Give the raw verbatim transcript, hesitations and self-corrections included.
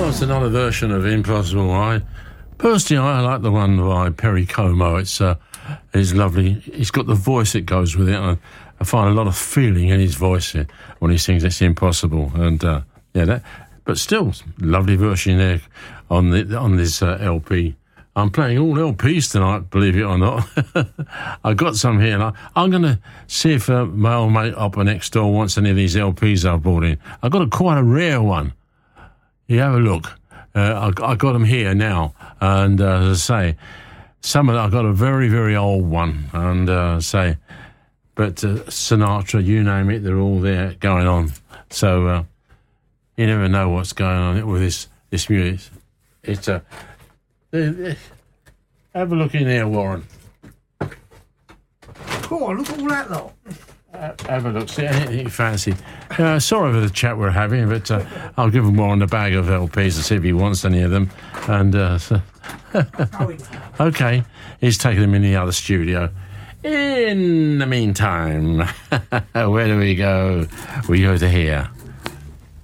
It's another version of Impossible. I personally, I like the one by Perry Como. It's uh, it's lovely. He's got the voice that goes with it. I, I find a lot of feeling in his voice when he sings It's Impossible. And uh, yeah, that. But still, lovely version there on the on this uh, L P. I'm playing all L Ps tonight, believe it or not. I got some here, and I, I'm going to see if uh, my old mate up next door wants any of these L Ps I've brought in. I've got a quite a rare one. You have a look. Uh, I, I got them here now, and uh, as I say, some of them, I got a very, very old one, and uh, say, but uh, Sinatra, you name it, they're all there going on. So uh, you never know what's going on with this this music. It's a uh, have a look in there, Warren. Go on, look at all that lot. Uh, have a look, see anything you fancy. Uh, sorry for the chat we're having, but uh, I'll give him Warren a bag of L Ps to see if he wants any of them. And uh, so okay, he's taking them in the other studio. In the meantime, where do we go? We go to here.